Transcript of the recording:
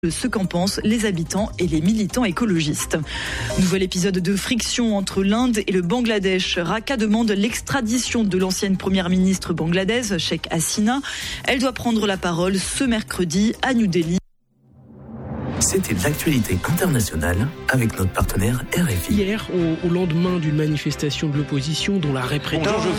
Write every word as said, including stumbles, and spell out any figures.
ce qu'en pensent les habitants et les militants écologistes. Nouvel épisode de friction entre l'Inde et le Bangladesh. Raqqa demande l'extradition de l'ancienne première ministre bangladaise, Sheikh Hasina. Elle doit prendre la parole ce mercredi à New Delhi. C'était l'actualité internationale avec notre partenaire R F I. Hier, au, au lendemain d'une manifestation de l'opposition dont la répression...